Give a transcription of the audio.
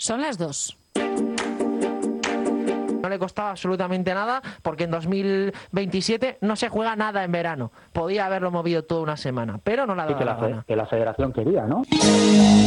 Son las 2. No le costaba absolutamente nada porque en 2027 no se juega nada en verano. Podía haberlo movido toda una semana, pero no la daba la gana. Que la federación quería, ¿no?